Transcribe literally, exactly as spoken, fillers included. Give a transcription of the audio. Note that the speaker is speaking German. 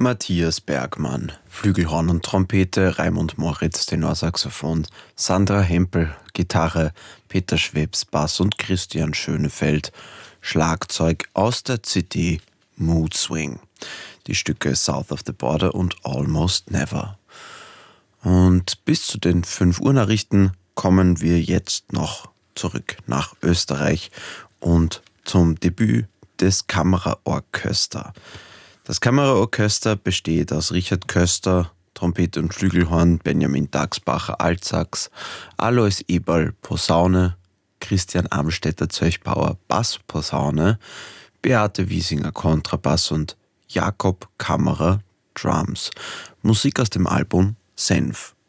Matthias Bergmann, Flügelhorn und Trompete, Raimund Moritz, Tenorsaxophon, Sandra Hempel, Gitarre, Peter Schwebs, Bass und Christian Schönefeld, Schlagzeug aus der C D Mood Swing. Die Stücke South of the Border und Almost Never. Und bis zu den fünf Uhr Nachrichten kommen wir jetzt noch zurück nach Österreich und zum Debüt des Kammerorchester. Das Kammerorchester besteht aus Richard Köster, Trompete und Flügelhorn, Benjamin Dachsbacher, Altsax, Alois Eberl, Posaune, Christian Amstetter, Zöchbauer, Bass, Posaune, Beate Wiesinger, Kontrabass und Jakob Kammerer, Drums. Musik aus dem Album Senf.